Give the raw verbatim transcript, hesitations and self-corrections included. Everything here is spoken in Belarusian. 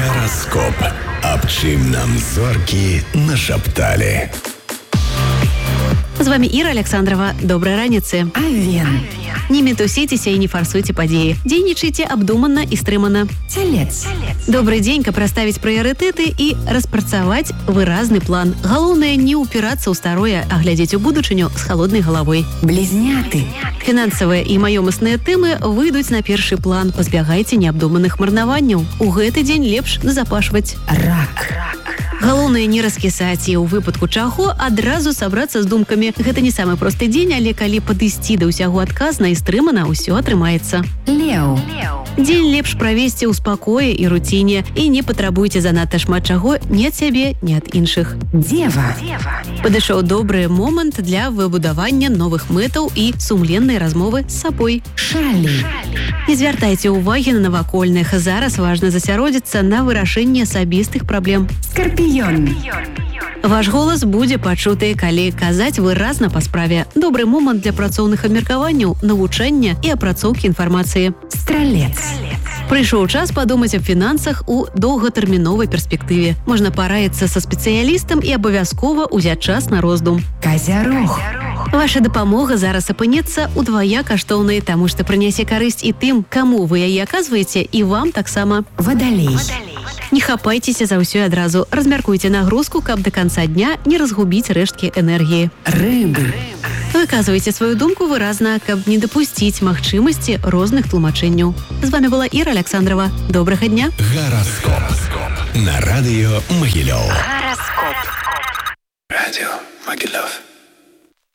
Гараскоп. Аб чым нам зоркі нашапталі. З вами Іра Александрова. Доброй раніцы. Авен. Не мітусіцеся і не фарсуйте падзеі. Дзейнічайце абдуманна і стрымана. Цялец. Добрый дзень, каб расставіць прыярытэты і распрацаваць выразны план. Галоўнае не ўпірацца ў старое, а глядзець у будучыню з халоднай галавой. Блізняты. Фінансавыя і маёмасныя тэмы выйдуць на першы план. Пазбягайце неабдуманых марнаванняў. У гэты дзень лепш назапашваць. Рак. Галоўнае не раскісаць і ў выпадку чаго адразу сабрацца з думкамі. Гэта не самы просты дзень, але калі падысці да ўсяго адказна і стрымана, ўсё атрымаецца. Леў. Дзень лепш правесці ў спакоі і руціне і не патрабуйце занадта шмат чаго ні ад сябе, ні ад іншых. Дева. Падышоў добры момант для выбудавання новых мэтаў і сумленнай размовы з сабой. Шалі. Не звяртайце ўвагі на навакольных. Зараз важна засяродзіцца на вырашэнні асабістых праблем. Скарпіён. Ваш голас будзе пачуты, калі казаць выразна па справе. Добры момант для працоўных абмеркаванняў, навучання і апрацоўкі інфармацыі. Стралец. Прыйшоў час падумаць аб фінансах у доўгатэрміновай перспектыве. Можна параіцца са спецыялістам і абавязкова ўзяць час на роздум. Казярог. Ваша дапамога зараз апынецца удвая каштоўнай, таму што прынясе карысць і тым, каму вы яе аказваеце, і вам таксама. Вадалей. Не хапайцеся за ўсё адразу. Размяркуйце нагрузку, каб да канца дня не разгубіць рэшткі энергіі. Рыбы. Выказвайце сваю думку выразна, каб не дапусціць магчымасці розных тлумачэнняў. З вами была Іра Александрова. Добрага дня. Гараскоп. На радыё Магілёў. Гараскоп. Радіо Магілёв.